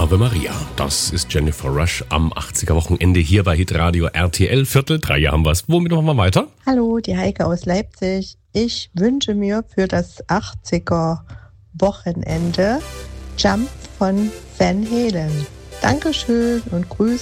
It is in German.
Ave Maria. Das ist Jennifer Rush am 80er-Wochenende hier bei Hitradio RTL. 2:45 haben wir es. Womit machen wir weiter? Hallo, die Heike aus Leipzig. Ich wünsche mir für das 80er-Wochenende Jump von Van Halen. Dankeschön und Grüße.